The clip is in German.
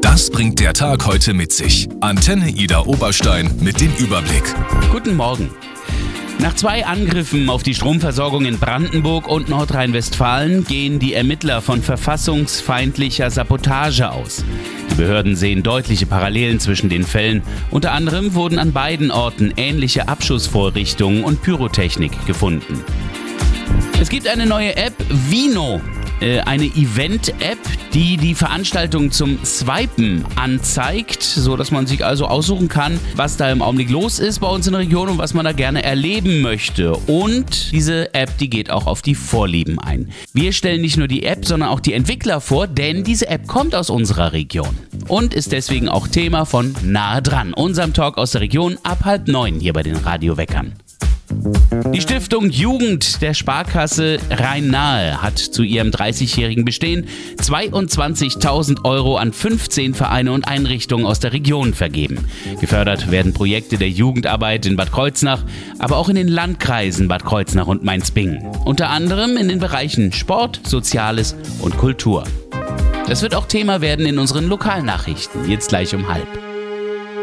Das bringt der Tag heute mit sich. Antenne Ida Oberstein mit dem Überblick. Guten Morgen. Nach 2 Angriffen auf die Stromversorgung in Brandenburg und Nordrhein-Westfalen gehen die Ermittler von verfassungsfeindlicher Sabotage aus. Die Behörden sehen deutliche Parallelen zwischen den Fällen. Unter anderem wurden an beiden Orten ähnliche Abschussvorrichtungen und Pyrotechnik gefunden. Es gibt eine neue App, Vino. Eine Event-App, die die Veranstaltung zum Swipen anzeigt, so dass man sich also aussuchen kann, was da im Augenblick los ist bei uns in der Region und was man da gerne erleben möchte. Und diese App, die geht auch auf die Vorlieben ein. Wir stellen nicht nur die App, sondern auch die Entwickler vor, denn diese App kommt aus unserer Region und ist deswegen auch Thema von Nahe dran, unserem Talk aus der Region ab 8:30 hier bei den Radioweckern. Die Stiftung Jugend der Sparkasse Rhein-Nahe hat zu ihrem 30-jährigen Bestehen 22.000 € an 15 Vereine und Einrichtungen aus der Region vergeben. Gefördert werden Projekte der Jugendarbeit in Bad Kreuznach, aber auch in den Landkreisen Bad Kreuznach und Mainz-Bingen. Unter anderem in den Bereichen Sport, Soziales und Kultur. Das wird auch Thema werden in unseren Lokalnachrichten, jetzt gleich um 12:30.